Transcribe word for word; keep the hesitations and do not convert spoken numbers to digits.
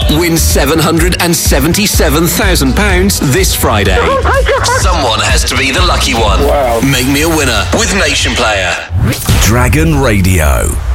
Win seven hundred seventy-seven thousand pounds this Friday. Oh my God. Someone has to be the lucky one. Wow. Make me a winner with Nation Player. Dragon Radio.